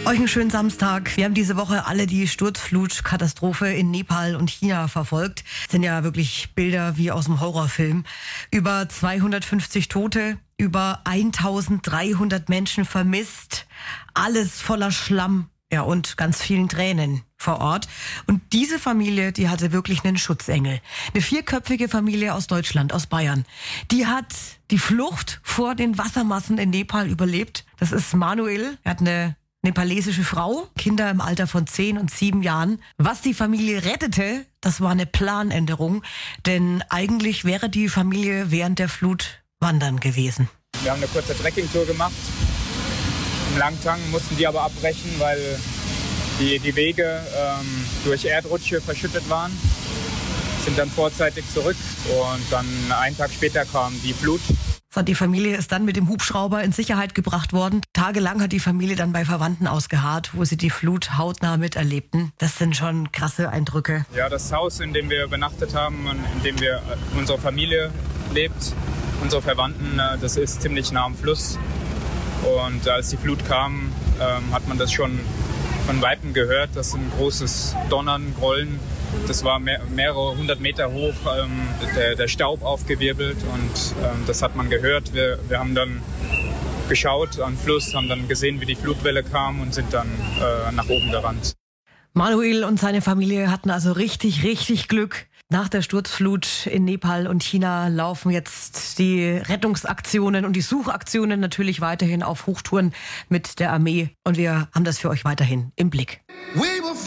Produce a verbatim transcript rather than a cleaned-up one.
Euch einen schönen Samstag. Wir haben diese Woche alle die Sturzflutkatastrophe in Nepal und China verfolgt. Das sind ja wirklich Bilder wie aus einem Horrorfilm. Über zweihundertfünfzig Tote, über eintausenddreihundert Menschen vermisst. Alles voller Schlamm, ja, und ganz vielen Tränen vor Ort. Und diese Familie, die hatte wirklich einen Schutzengel. Eine vierköpfige Familie aus Deutschland, aus Bayern. Die hat die Flucht vor den Wassermassen in Nepal überlebt. Das ist Manuel. Er hat eine nepalesische Frau, Kinder im Alter von zehn und sieben Jahren. Was die Familie rettete, das war eine Planänderung, denn eigentlich wäre die Familie während der Flut wandern gewesen. Wir haben eine kurze Trekkingtour gemacht. Im Langtang mussten die aber abbrechen, weil die, die Wege ähm, durch Erdrutsche verschüttet waren. Sind dann vorzeitig zurück und dann einen Tag später kam die Flut. Die Familie ist dann mit dem Hubschrauber in Sicherheit gebracht worden. Tagelang hat die Familie dann bei Verwandten ausgeharrt, wo sie die Flut hautnah miterlebten. Das sind schon krasse Eindrücke. Ja, das Haus, in dem wir übernachtet haben, in dem wir, unsere Familie lebt, unsere Verwandten, das ist ziemlich nah am Fluss. Und als die Flut kam, hat man das schon von Weitem gehört. Das ist ein großes Donnern, Grollen. Das war mehr, mehrere hundert Meter hoch, ähm, der, der Staub aufgewirbelt und ähm, das hat man gehört. Wir, wir haben dann geschaut am Fluss, haben dann gesehen, wie die Flutwelle kam und sind dann äh, nach oben gerannt. Manuel und seine Familie hatten also richtig, richtig Glück. Nach der Sturzflut in Nepal und China laufen jetzt die Rettungsaktionen und die Suchaktionen natürlich weiterhin auf Hochtouren mit der Armee. Und wir haben das für euch weiterhin im Blick.